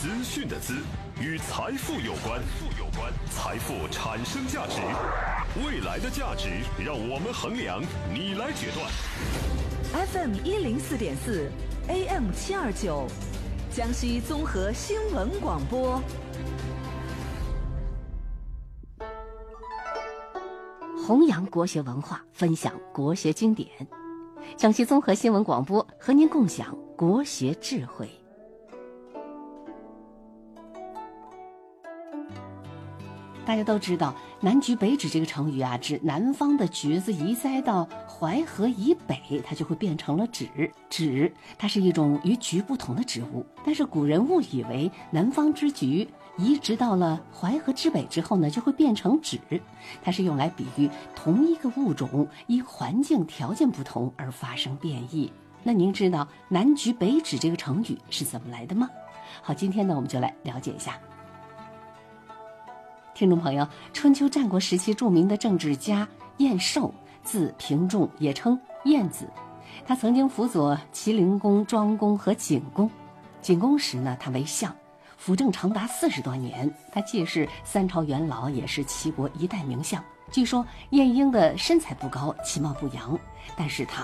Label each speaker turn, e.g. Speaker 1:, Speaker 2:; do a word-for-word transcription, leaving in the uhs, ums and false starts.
Speaker 1: 资讯的资，与财富有关。财富产生价值，未来的价值让我们衡量，你来决断。
Speaker 2: F M 一零四点四 ，A M 七二九，江西综合新闻广播。
Speaker 3: 弘扬国学文化，分享国学经典。江西综合新闻广播和您共享国学智慧。大家都知道南橘北枳这个成语啊，指南方的橘子移栽到淮河以北，它就会变成了枳。枳它是一种与橘不同的植物，但是古人误以为南方之橘移植到了淮河之北之后呢，就会变成枳。它是用来比喻同一个物种因环境条件不同而发生变异。那您知道南橘北枳这个成语是怎么来的吗？好，今天呢我们就来了解一下。听众朋友，春秋战国时期著名的政治家晏寿，字平仲，也称晏子。他曾经辅佐齐灵公、庄公和景公。景公时呢，他为相，辅政长达四十多年。他既是三朝元老，也是齐国一代名相。据说晏婴的身材不高，其貌不扬，但是他